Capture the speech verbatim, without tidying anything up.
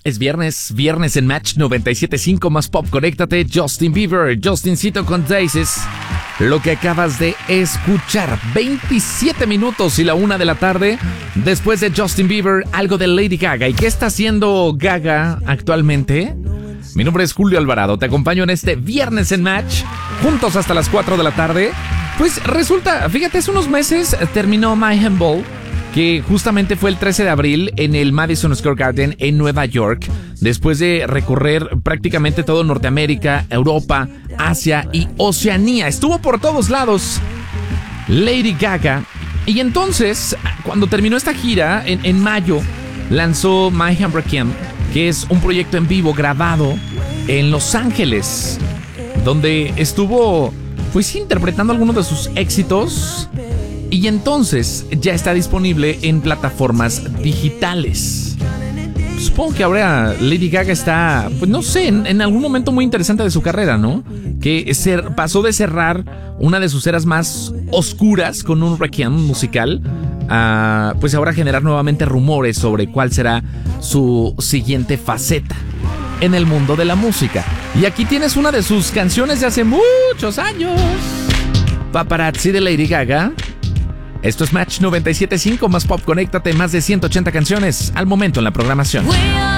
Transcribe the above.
Es viernes, viernes en Match noventa y siete punto cinco más pop. Conéctate, Justin Bieber, Justincito con Daisies. Lo que acabas de escuchar, veintisiete minutos y la una de la tarde. Después de Justin Bieber, algo de Lady Gaga. ¿Y qué está haciendo Gaga actualmente? Mi nombre es Julio Alvarado, te acompaño en este viernes en Match, juntos hasta las cuatro de la tarde. Pues resulta, fíjate, hace unos meses terminó Mayhem Ball, que justamente fue el trece de abril en el Madison Square Garden en Nueva York, después de recorrer prácticamente todo Norteamérica, Europa, Asia y Oceanía. Estuvo por todos lados Lady Gaga. Y entonces, cuando terminó esta gira, en, en mayo, lanzó Mayhem Requiem, que es un proyecto en vivo grabado en Los Ángeles, donde estuvo pues interpretando algunos de sus éxitos. Y entonces ya está disponible en plataformas digitales. Supongo que ahora Lady Gaga está, pues no sé, en, en algún momento muy interesante de su carrera, ¿no? Que ser, pasó de cerrar una de sus eras más oscuras con un requiem musical a, pues ahora generar nuevamente rumores sobre cuál será su siguiente faceta en el mundo de la música. Y aquí tienes una de sus canciones de hace muchos años, Paparazzi de Lady Gaga. Esto es Match noventa y siete punto cinco más pop. Conéctate, más de ciento ochenta canciones al momento en la programación.